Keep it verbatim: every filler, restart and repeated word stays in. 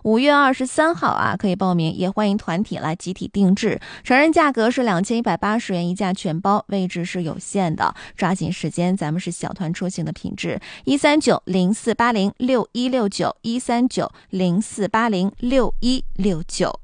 五月二十三号啊可以报名，也欢迎团体来集体定制。成人价格是两千一百八十元一架全包，位置是有限的，抓紧时间，咱们是小团出行的品质。一三九零四八零六一六九一三九零四八零六一六九。